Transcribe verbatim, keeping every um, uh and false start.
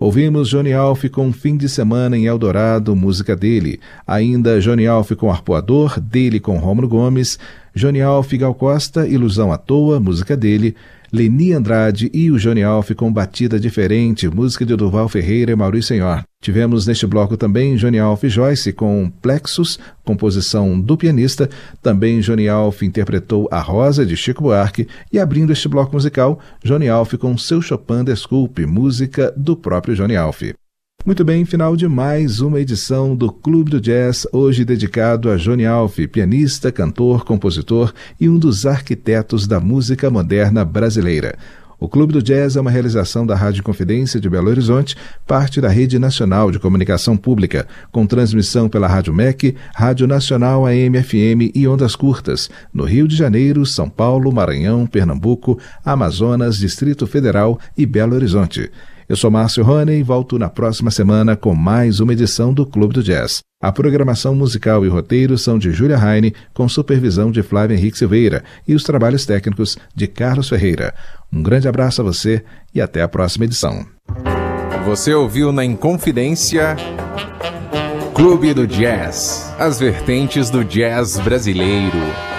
Ouvimos Johnny Alf com Fim de Semana em Eldorado, música dele. Ainda Johnny Alf com Arpoador, dele com Rômulo Gomes. Johnny Alf e Gal Costa, Ilusão à Toa, música dele. Leni Andrade e o Johnny Alf com Batida Diferente, música de Durval Ferreira e Maurício Senhor. Tivemos neste bloco também Johnny Alf e Joyce com Plexus, composição do pianista. Também Johnny Alf interpretou A Rosa, de Chico Buarque. E abrindo este bloco musical, Johnny Alf com Seu Chopin Desculpe, música do próprio Johnny Alf. Muito bem, final de mais uma edição do Clube do Jazz, hoje dedicado a Johnny Alf, pianista, cantor, compositor e um dos arquitetos da música moderna brasileira. O Clube do Jazz é uma realização da Rádio Confidência de Belo Horizonte, parte da Rede Nacional de Comunicação Pública, com transmissão pela Rádio M E C, Rádio Nacional A M F M e Ondas Curtas, no Rio de Janeiro, São Paulo, Maranhão, Pernambuco, Amazonas, Distrito Federal e Belo Horizonte. Eu sou Márcio Roney e volto na próxima semana com mais uma edição do Clube do Jazz. A programação musical e roteiro são de Júlia Heine, com supervisão de Flávio Henrique Silveira e os trabalhos técnicos de Carlos Ferreira. Um grande abraço a você e até a próxima edição. Você ouviu na Inconfidência Clube do Jazz, as vertentes do jazz brasileiro.